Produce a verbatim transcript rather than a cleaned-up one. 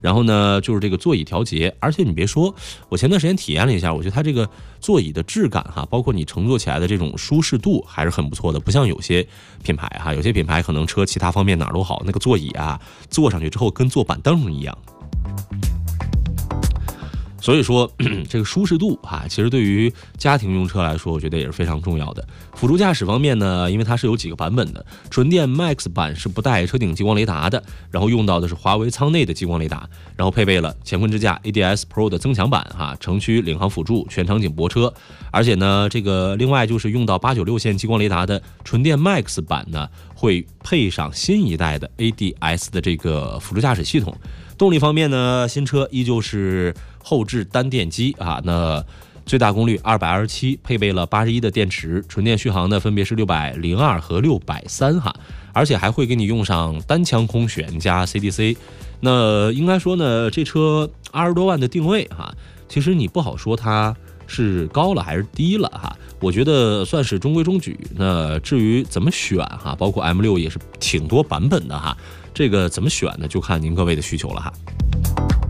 然后呢，就是这个座椅调节，而且你别说，我前段时间体验了一下，我觉得它这个座椅的质感哈，包括你乘坐起来的这种舒适度还是很不错的，不像有些品牌哈，有些品牌可能车其他方面哪儿都好，那个座椅啊，坐上去之后跟坐板凳一样。所以说这个舒适度啊，其实对于家庭用车来说，我觉得也是非常重要的。辅助驾驶方面呢，因为它是有几个版本的，纯电 Max 版是不带车顶激光雷达的，然后用到的是华为舱内的激光雷达，然后配备了前混支架 A D S Pro 的增强版哈，城区领航辅助，全场景泊车。而且呢，这个另外就是用到八九六线激光雷达的纯电 Max 版呢，会配上新一代的 A D S 的这个辅助驾驶系统。动力方面呢，新车依旧是后置单电机啊，那最大功率二百二十七，配备了八十一的电池，纯电续航呢分别是六百零二和六百三哈，而且还会给你用上单腔空悬加 C D C。那应该说呢，这车二十多万的定位哈，其实你不好说它是高了还是低了哈，我觉得算是中规中矩。那至于怎么选哈，包括 M 六也是挺多版本的哈，这个怎么选呢，就看您各位的需求了哈。